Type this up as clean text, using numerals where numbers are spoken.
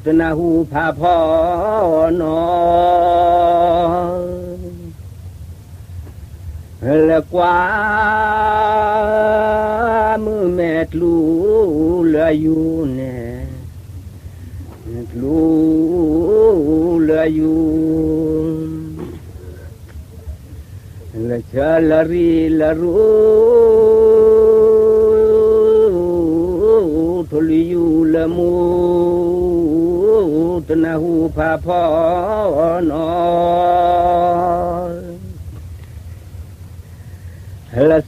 ตนาหูพาพ่อนอและกว่ามือแม่ลูเหลืออยู่แน่ลูเหลืออยู่และเชลรีละรู้ทุลิอยู่ละมูตนาหูพาพ่อนอ